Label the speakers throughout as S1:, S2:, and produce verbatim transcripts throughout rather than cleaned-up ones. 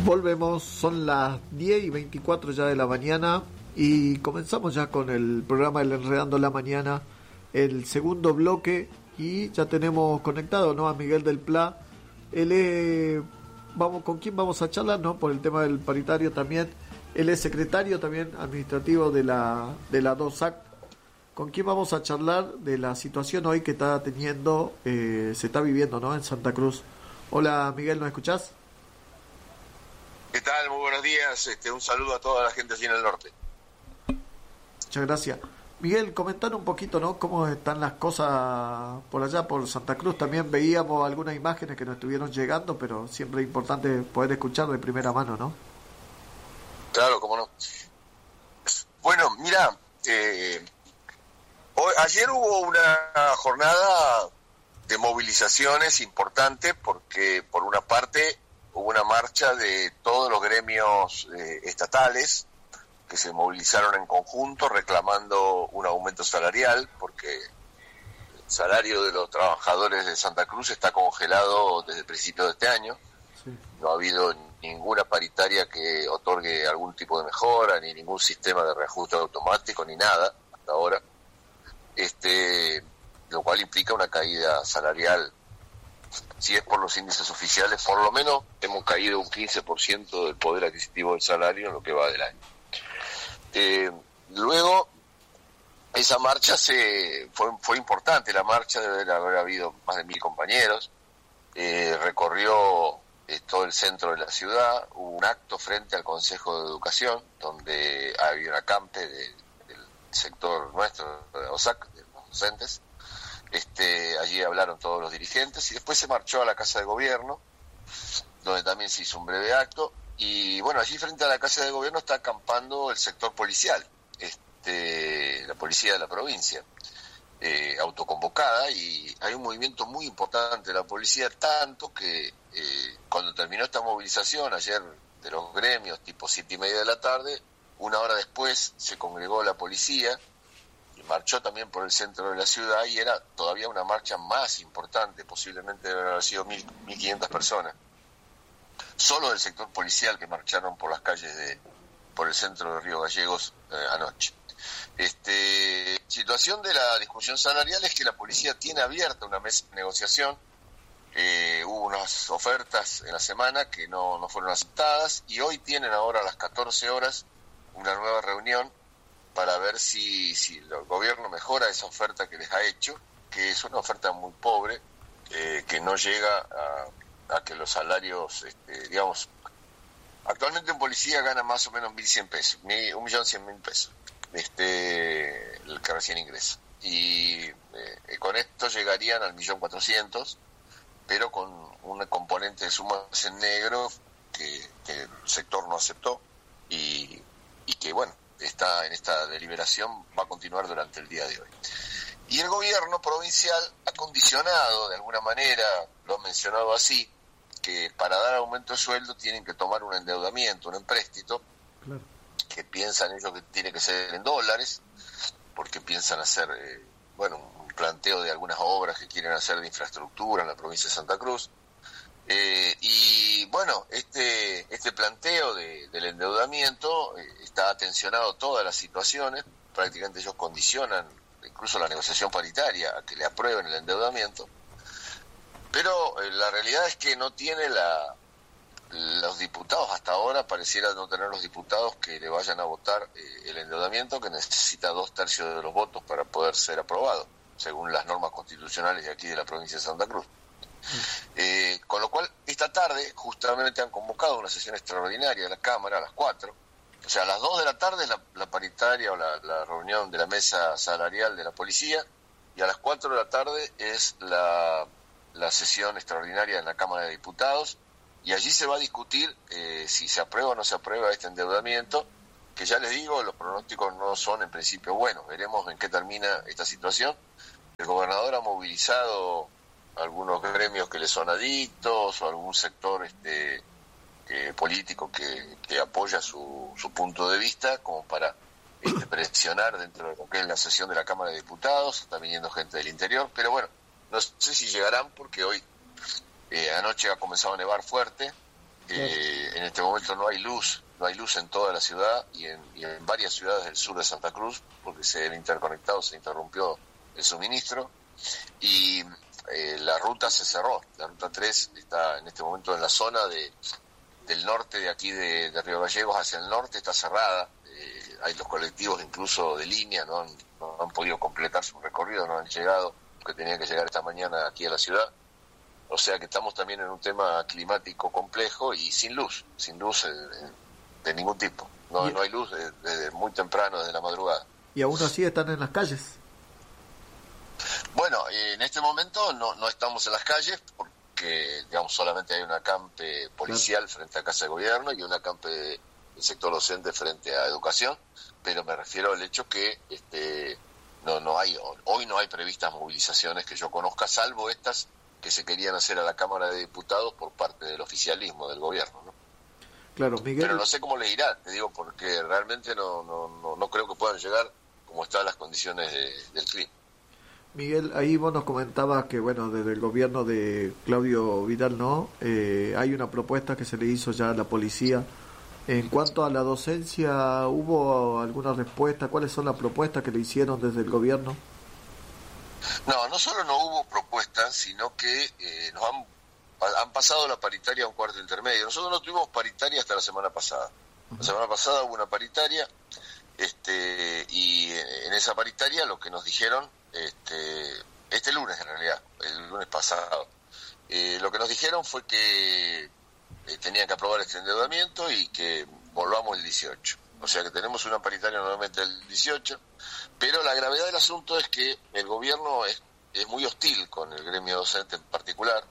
S1: Volvemos, son las diez y veinticuatro ya de la mañana y comenzamos ya con el programa El Enredando la Mañana, el segundo bloque, y ya tenemos conectado, ¿no?, a Miguel del Pla. Él es, vamos, ¿con quién vamos a charlar, no?, por el tema del paritario también. Él es secretario también administrativo de la de la DOSAC. ¿Con quién vamos a charlar de la situación hoy que está teniendo, eh, se está viviendo, ¿no?, en Santa Cruz? Hola Miguel, ¿nos escuchás?
S2: ¿Qué tal? Muy buenos días. Este, un saludo a toda la gente allí en el norte.
S1: Muchas gracias. Miguel, comentar un poquito, ¿no?, cómo están las cosas por allá, por Santa Cruz. También veíamos algunas imágenes que nos estuvieron llegando, pero siempre es importante poder escuchar de primera mano, ¿no?
S2: Claro, cómo no. Bueno, mira, eh, hoy, ayer hubo una jornada de movilizaciones importante porque, por una parte, hubo una marcha de todos los gremios eh, estatales que se movilizaron en conjunto reclamando un aumento salarial, porque el salario de los trabajadores de Santa Cruz está congelado desde el principio de este año. Sí. No ha habido ninguna paritaria que otorgue algún tipo de mejora, ni ningún sistema de reajuste automático, ni nada hasta ahora, este, lo cual implica una caída salarial. Si es por los índices oficiales, por lo menos hemos caído un quince por ciento del poder adquisitivo del salario en lo que va del año. Eh, luego, esa marcha se fue, fue importante, la marcha debe haber habido más de mil compañeros, eh, recorrió eh, todo el centro de la ciudad, hubo un acto frente al Consejo de Educación, donde había un acampe de, del sector nuestro, de O S A C, de los docentes. Este, allí hablaron todos los dirigentes y después se marchó a la Casa de Gobierno, donde también se hizo un breve acto. Y bueno, allí frente a la Casa de Gobierno está acampando el sector policial, este, la policía de la provincia, eh, autoconvocada, y hay un movimiento muy importante de la policía, tanto que eh, cuando terminó esta movilización ayer de los gremios, tipo siete y media de la tarde, una hora después se congregó la policía, marchó también por el centro de la ciudad, y era todavía una marcha más importante, posiblemente deben haber sido mil, mil quinientas personas, solo del sector policial, que marcharon por las calles de, por el centro de Río Gallegos eh, anoche. Este, situación de la discusión salarial es que la policía tiene abierta una mesa de negociación, eh, hubo unas ofertas en la semana que no, no fueron aceptadas, y hoy tienen ahora a las catorce horas una nueva reunión para ver si, si el gobierno mejora esa oferta que les ha hecho, que es una oferta muy pobre, eh, que no llega a, a que los salarios, este, digamos, actualmente un policía gana más o menos mil cien pesos, un millón cien mil pesos, este, el que recién ingresa, y eh, con esto llegarían al millón cuatrocientos, pero con un componente de sumas en negro que, que el sector no aceptó, y, y que bueno, está en esta deliberación, va a continuar durante el día de hoy. Y el gobierno provincial ha condicionado de alguna manera, lo ha mencionado así, que para dar aumento de sueldo tienen que tomar un endeudamiento, un empréstito, claro, que piensan ellos que tiene que ser en dólares, porque piensan hacer, eh, bueno, un planteo de algunas obras que quieren hacer de infraestructura en la provincia de Santa Cruz. Eh, y bueno, este este planteo de, del endeudamiento eh, está tensionado todas las situaciones, prácticamente ellos condicionan incluso la negociación paritaria a que le aprueben el endeudamiento, pero eh, la realidad es que no tiene la los diputados, hasta ahora pareciera no tener los diputados que le vayan a votar eh, el endeudamiento, que necesita dos tercios de los votos para poder ser aprobado, según las normas constitucionales de aquí de la provincia de Santa Cruz. Eh, con lo cual, esta tarde justamente han convocado una sesión extraordinaria de la Cámara a las cuatro, o sea, a las dos de la tarde la, la paritaria o la, la reunión de la mesa salarial de la policía, y a las cuatro de la tarde es la, la sesión extraordinaria en la Cámara de Diputados, y allí se va a discutir eh, si se aprueba o no se aprueba este endeudamiento, que ya les digo, los pronósticos no son en principio buenos. Veremos en qué termina esta situación. El gobernador ha movilizado algunos gremios que le son adictos, o algún sector este eh, político que, que apoya su, su punto de vista, como para este, presionar dentro de lo que es la sesión de la Cámara de Diputados. Está viniendo gente del interior, pero bueno, no sé si llegarán, porque hoy eh, anoche ha comenzado a nevar fuerte, Eh, en este momento no hay luz, no hay luz en toda la ciudad y en, y en varias ciudades del sur de Santa Cruz, porque se han interconectado, se interrumpió el suministro y eh, la ruta se cerró. La ruta tres está en este momento en la zona de del norte de aquí de, de Río Gallegos hacia el norte, está cerrada. Eh, hay los colectivos incluso de línea, no han, no han podido completar su recorrido, no han llegado, que tenían que llegar esta mañana aquí a la ciudad. O sea que estamos también en un tema climático complejo y sin luz, sin luz de, de ningún tipo. No, no hay luz desde, desde muy temprano, desde la madrugada.
S1: ¿Y aún así están en las calles?
S2: Bueno, en este momento no, no estamos en las calles porque, digamos, solamente hay un acampe policial frente a Casa de Gobierno y un acampe del sector docente frente a Educación, pero me refiero al hecho que este no no hay hoy no hay previstas movilizaciones que yo conozca, salvo estas que se querían hacer a la Cámara de Diputados por parte del oficialismo del gobierno, ¿no?
S1: Claro, Miguel.
S2: Pero no sé cómo le irá, te digo, porque realmente no no no, no creo que puedan llegar como están las condiciones de, del clima.
S1: Miguel, ahí vos nos comentabas que, bueno, desde el gobierno de Claudio Vidal, ¿no? Eh, hay una propuesta que se le hizo ya a la policía. En cuanto a la docencia, ¿hubo alguna respuesta? ¿Cuáles son las propuestas que le hicieron desde el gobierno?
S2: No, no solo no hubo propuestas, sino que eh, nos han, han pasado la paritaria a un cuarto intermedio. Nosotros no tuvimos paritaria hasta la semana pasada. La semana pasada hubo una paritaria este y en esa paritaria lo que nos dijeron este este lunes en realidad el lunes pasado eh, lo que nos dijeron fue que eh, tenían que aprobar este endeudamiento y que volvamos el dieciocho, o sea que tenemos una paritaria nuevamente el dieciocho, pero la gravedad del asunto es que el gobierno es, es muy hostil con el gremio docente en particular.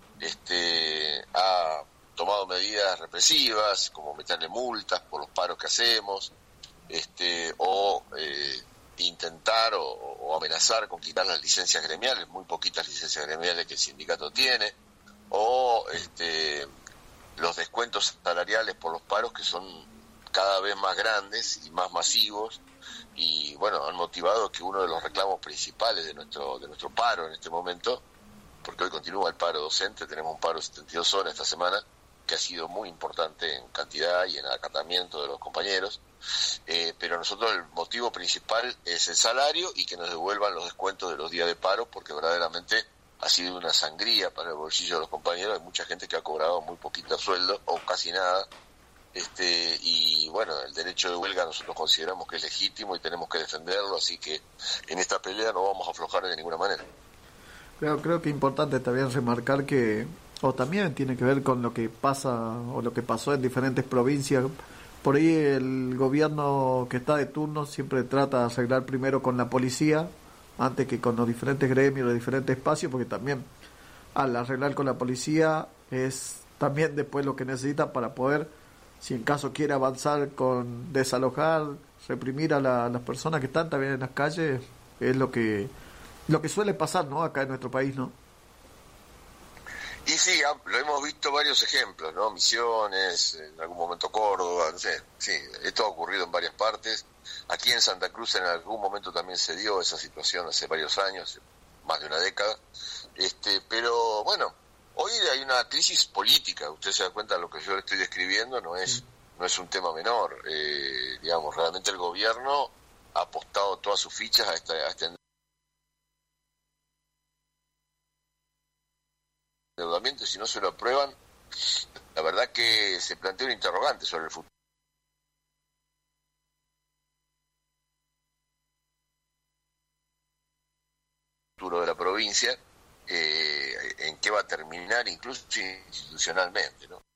S2: Este ha tomado medidas represivas como meterle multas por los paros que hacemos, este o eh, intentar o, o amenazar con quitar las licencias gremiales, muy poquitas licencias gremiales que el sindicato tiene, o este los descuentos salariales por los paros que son cada vez más grandes y más masivos, y bueno, han motivado que uno de los reclamos principales de nuestro de nuestro paro en este momento, porque hoy continúa el paro docente, tenemos un paro de setenta y dos horas esta semana, que ha sido muy importante en cantidad y en acatamiento de los compañeros, eh, pero nosotros el motivo principal es el salario y que nos devuelvan los descuentos de los días de paro, porque verdaderamente ha sido una sangría para el bolsillo de los compañeros. Hay mucha gente que ha cobrado muy poquito sueldo o casi nada, este y bueno, el derecho de huelga nosotros consideramos que es legítimo y tenemos que defenderlo, así que en esta pelea no vamos a aflojar de ninguna manera.
S1: Creo, creo que es importante también remarcar que, o también tiene que ver con lo que pasa o lo que pasó en diferentes provincias. Por ahí el gobierno que está de turno siempre trata de arreglar primero con la policía antes que con los diferentes gremios, los diferentes espacios, porque también al arreglar con la policía es también después lo que necesita para poder, si en caso quiere avanzar con desalojar, reprimir a, la, a las personas que están también en las calles, es lo que lo que suele pasar, ¿no? Acá en nuestro país, ¿no?
S2: Y sí, lo hemos visto varios ejemplos, ¿no? Misiones, en algún momento Córdoba, no sé, sí, esto ha ocurrido en varias partes. Aquí en Santa Cruz en algún momento también se dio esa situación hace varios años, más de una década. Este, pero bueno, hoy hay una crisis política, usted se da cuenta de lo que yo le estoy describiendo, no es, sí. no es un tema menor. Eh, digamos, realmente el gobierno ha apostado todas sus fichas a, esta, a este endeudamiento, y si no se lo aprueban, la verdad que se plantea un interrogante sobre el futuro de la provincia, eh, en qué va a terminar, incluso institucionalmente, ¿no?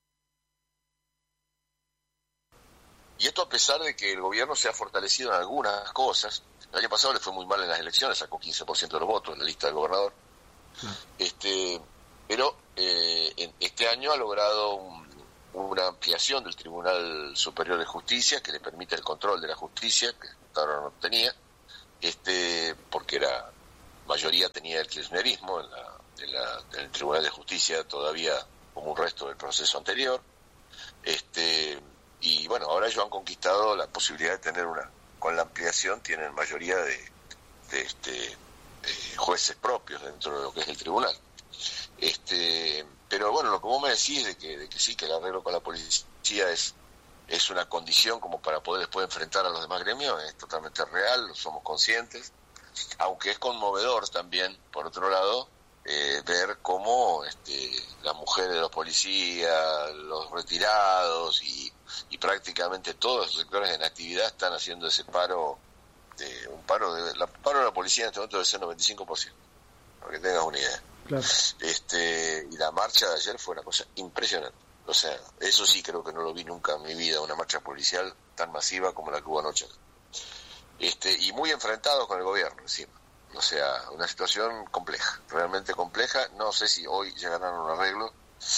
S2: Y esto a pesar de que el gobierno se ha fortalecido en algunas cosas. El año pasado le fue muy mal en las elecciones, sacó quince por ciento de los votos en la lista del gobernador. Sí. Este pero eh, en este año ha logrado un, una ampliación del Tribunal Superior de Justicia que le permite el control de la justicia, que hasta ahora no tenía, este porque era mayoría tenía el kirchnerismo en, la, en, la, en el Tribunal de Justicia todavía como un resto del proceso anterior, este y bueno, ahora ellos han conquistado la posibilidad de tener una, con la ampliación tienen mayoría de, de este de jueces propios dentro de lo que es el tribunal. Este pero bueno, lo que vos me decís de que, de que sí, que el arreglo con la policía es, es una condición como para poder después enfrentar a los demás gremios, es totalmente real, lo somos conscientes, aunque es conmovedor también, por otro lado, eh, ver cómo este, las mujeres de los policías, los retirados y, y prácticamente todos los sectores en actividad están haciendo ese paro, de, un paro de la paro de la policía en este momento debe ser noventa y cinco por ciento, para que tengas una idea.
S1: Claro.
S2: Este, y la marcha de ayer fue una cosa impresionante. O sea, eso sí creo que no lo vi nunca en mi vida, una marcha policial tan masiva como la que hubo anoche. Este, y muy enfrentados con el gobierno encima. O sea, una situación compleja, realmente compleja. No sé si hoy llegarán a un arreglo.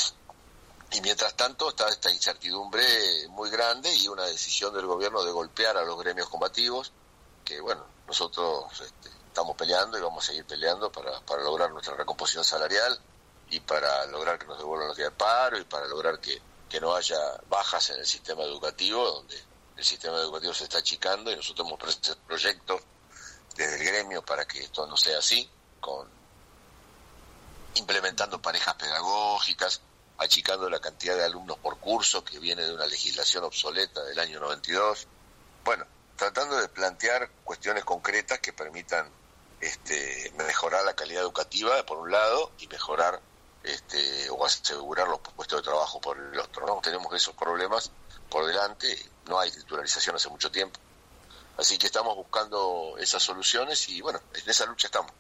S2: Y mientras tanto está esta incertidumbre muy grande y una decisión del gobierno de golpear a los gremios combativos, que bueno, nosotros este, estamos peleando y vamos a seguir peleando para, para lograr nuestra recomposición salarial y para lograr que nos devuelvan los días de paro y para lograr que, que no haya bajas en el sistema educativo, donde el sistema educativo se está achicando y nosotros hemos presentado proyectos desde el gremio para que esto no sea así, con implementando parejas pedagógicas, achicando la cantidad de alumnos por curso que viene de una legislación obsoleta del año noventa y dos. Bueno, tratando de plantear cuestiones concretas que permitan este, mejorar la calidad educativa por un lado y mejorar este, o asegurar los puestos de trabajo por el otro, ¿no? Tenemos esos problemas por delante, no hay titularización hace mucho tiempo, así que estamos buscando esas soluciones y bueno, en esa lucha estamos.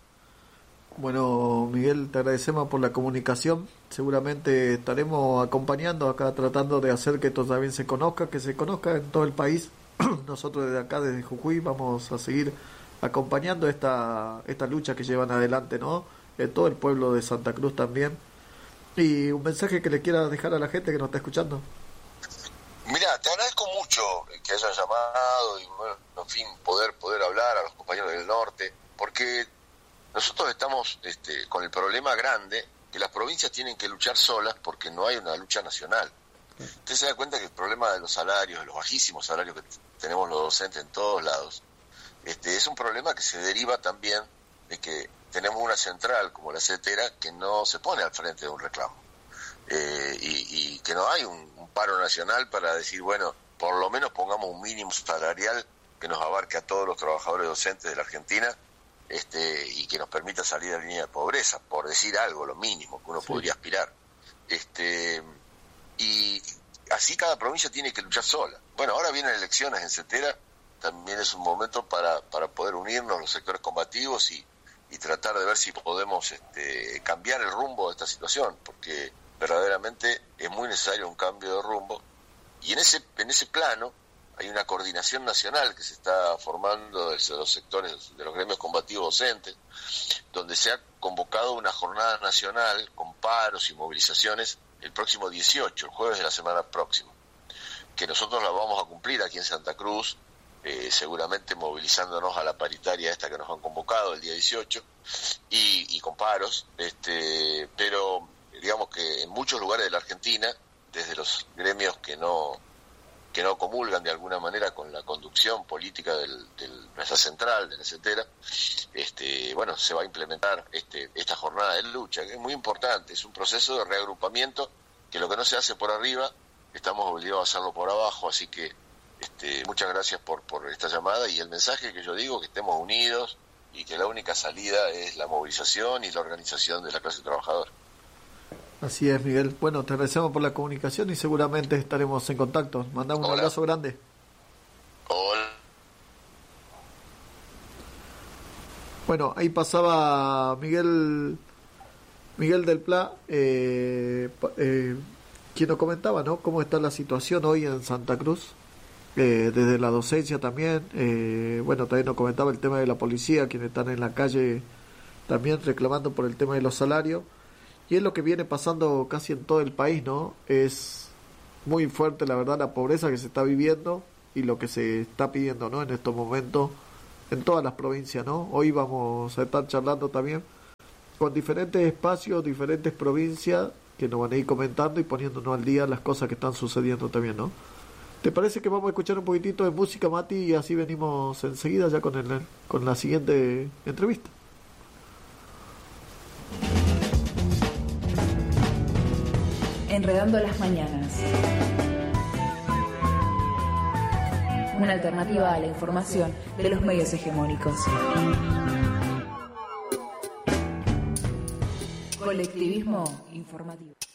S1: Bueno, Miguel, te agradecemos por la comunicación. Seguramente estaremos acompañando acá, tratando de hacer que esto también se conozca, que se conozca en todo el país. Nosotros desde acá, desde Jujuy, vamos a seguir acompañando esta esta lucha que llevan adelante, ¿no? En todo el pueblo de Santa Cruz también. Y un mensaje que le quieras dejar a la gente que nos está escuchando.
S2: Mira, te agradezco mucho que hayan llamado y, bueno, en fin, poder poder hablar a los compañeros del norte, porque nosotros estamos este, con el problema grande que las provincias tienen que luchar solas porque no hay una lucha nacional. Usted se da cuenta que el problema de los salarios, de los bajísimos salarios que tenemos los docentes en todos lados, este, es un problema que se deriva también de que tenemos una central como la CETERA que no se pone al frente de un reclamo. Eh, y, y que no hay un, un paro nacional para decir, bueno, por lo menos pongamos un mínimo salarial que nos abarque a todos los trabajadores docentes de la Argentina, este, y que nos permita salir de la línea de pobreza, por decir algo, lo mínimo que uno sí. podría aspirar. Este, y así cada provincia tiene que luchar sola. Bueno, ahora vienen elecciones en CETERA, también es un momento para, para poder unirnos los sectores combativos y, y tratar de ver si podemos este, cambiar el rumbo de esta situación, porque verdaderamente es muy necesario un cambio de rumbo, y en ese en ese plano hay una coordinación nacional que se está formando desde los sectores de los gremios combativos docentes, donde se ha convocado una jornada nacional con paros y movilizaciones el próximo dieciocho, el jueves de la semana próxima, que nosotros la vamos a cumplir aquí en Santa Cruz, eh, seguramente movilizándonos a la paritaria esta que nos han convocado el día dieciocho, y, y con paros, este, pero digamos que en muchos lugares de la Argentina, desde los gremios que no que no comulgan de alguna manera con la conducción política del, del nuestra central, de la CETERA, este, bueno, se va a implementar este, esta jornada de lucha, que es muy importante, es un proceso de reagrupamiento, que lo que no se hace por arriba, estamos obligados a hacerlo por abajo, así que este, muchas gracias por, por esta llamada, y el mensaje que yo digo, que estemos unidos, y que la única salida es la movilización y la organización de la clase trabajadora.
S1: Así es, Miguel. Bueno, te agradecemos por la comunicación y seguramente estaremos en contacto. Mandamos un Hola. abrazo grande.
S2: Hola.
S1: Bueno, ahí pasaba Miguel Miguel del Pla, eh, eh, quien nos comentaba, ¿no?, cómo está la situación hoy en Santa Cruz, eh, desde la docencia también. Eh, bueno, también nos comentaba el tema de la policía, quienes están en la calle también reclamando por el tema de los salarios. Y es lo que viene pasando casi en todo el país, ¿no? Es muy fuerte, la verdad, la pobreza que se está viviendo y lo que se está pidiendo, ¿no?, en estos momentos en todas las provincias, ¿no? Hoy vamos a estar charlando también con diferentes espacios, diferentes provincias que nos van a ir comentando y poniéndonos al día las cosas que están sucediendo también, ¿no? ¿Te parece que vamos a escuchar un poquitito de música, Mati, y así venimos enseguida ya con el con la siguiente entrevista?
S3: Enredando las mañanas. Una alternativa a la información de los medios hegemónicos. Colectivismo informativo.